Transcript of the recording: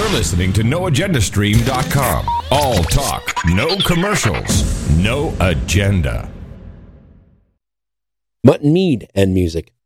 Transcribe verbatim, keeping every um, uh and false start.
You're listening to no agenda stream dot com. All talk, no commercials, no agenda. Mutton Mead and Music,